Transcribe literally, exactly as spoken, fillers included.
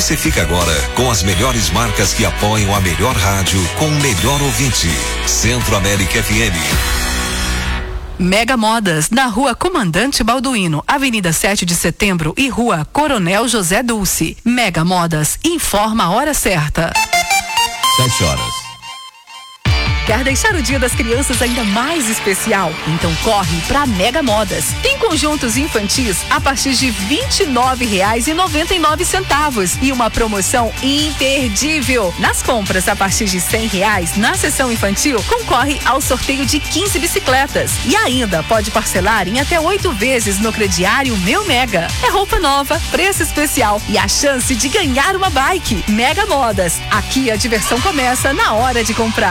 você fica agora com as melhores marcas que apoiam a melhor rádio com o melhor ouvinte. Centro América F M. Mega Modas, na Rua Comandante Balduino, Avenida sete de Setembro e Rua Coronel José Dulce. Mega Modas, informa a hora certa. Sete horas. Quer deixar o Dia das Crianças ainda mais especial? Então corre pra Mega Modas. Tem conjuntos infantis a partir de vinte e nove reais e noventa e nove centavos e uma promoção imperdível. Nas compras a partir de cem reais na seção infantil, concorre ao sorteio de quinze bicicletas e ainda pode parcelar em até oito vezes no crediário Meu Mega. É roupa nova, preço especial e a chance de ganhar uma bike. Mega Modas. Aqui a diversão começa na hora de comprar.